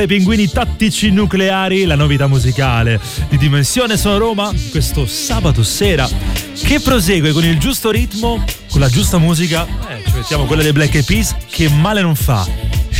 I Pinguini Tattici Nucleari, la novità musicale di Dimensione Sono Roma questo sabato sera, che prosegue con il giusto ritmo, con la giusta musica. Ci mettiamo quella dei Black Eyed Peas, che male non fa.